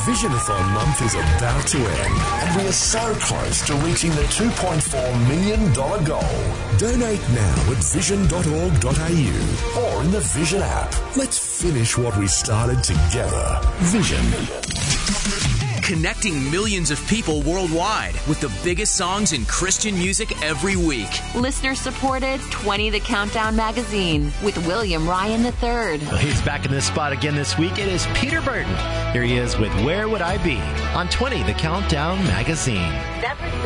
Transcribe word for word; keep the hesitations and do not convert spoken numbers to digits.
Visionathon month is about to end, and we are so close to reaching the two point four million dollars goal. Donate now at vision dot org dot a u or in the Vision app. Let's finish what we started together. Vision. Connecting millions of people worldwide with the biggest songs in Christian music every week. Listener-supported twenty The Countdown magazine with William Ryan the third. Well, he's back in this spot again this week. It is Peter Burton. Here he is with Where Would I Be on twenty The Countdown magazine. Never